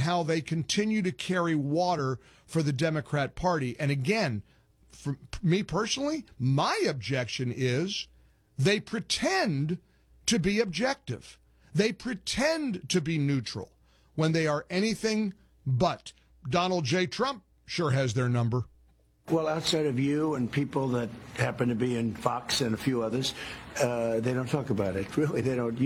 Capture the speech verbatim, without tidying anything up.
how they continue to carry water for the Democrat Party. And again, for me personally, my objection is they pretend to be objective. They pretend to be neutral when they are anything but. Donald J. Trump sure has their number. Well, outside of you and people that happen to be in Fox and a few others, uh, they don't talk about it. Really, they don't.